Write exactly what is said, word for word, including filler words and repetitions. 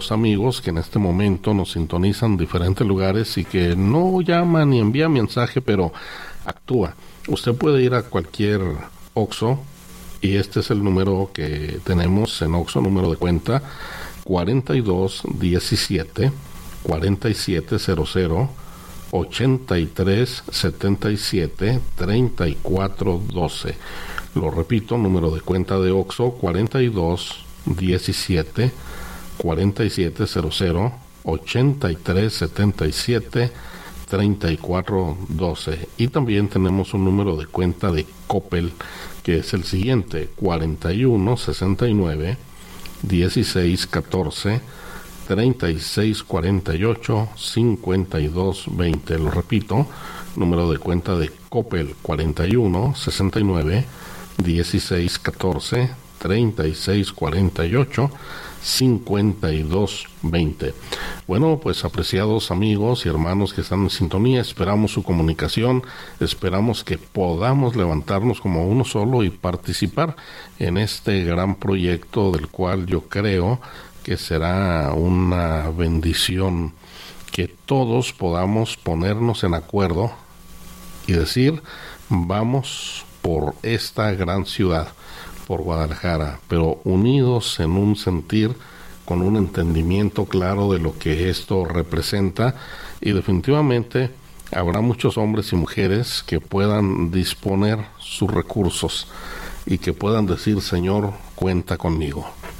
amigos que en este momento nos sintonizan en diferentes lugares y que no llama ni envía mensaje, pero actúa. Usted puede ir a cualquier Oxxo y este es el número que tenemos en Oxxo, número de cuenta cuarenta y dos diecisiete cuarenta y siete cero cero ochenta y tres setenta y siete treinta y cuatro doce. Lo repito, número de cuenta de Oxxo cuarenta y dos diecisiete cuarenta y siete cero cero ochenta y tres setenta y siete treinta y cuatro doce. Y también tenemos un número de cuenta de Coppel que es el siguiente: cuarenta y uno sesenta y nueve dieciséis catorce treinta y seis cuarenta y ocho cincuenta y dos veinte. Lo repito, número de cuenta de Coppel cuarenta y uno sesenta y nueve dieciséis catorce treinta y seis cuarenta y ocho cincuenta y dos veinte. Bueno, pues apreciados amigos y hermanos que están en sintonía, esperamos su comunicación, esperamos que podamos levantarnos como uno solo y participar en este gran proyecto del cual yo creo que será una bendición, que todos podamos ponernos en acuerdo y decir: vamos por esta gran ciudad, por Guadalajara, pero unidos en un sentir, con un entendimiento claro de lo que esto representa, y definitivamente habrá muchos hombres y mujeres que puedan disponer sus recursos y que puedan decir: Señor, cuenta conmigo.